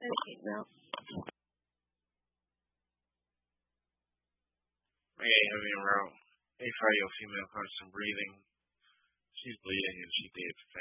Okay, now. Okay, having around 85-year female person breathing. She's bleeding and she did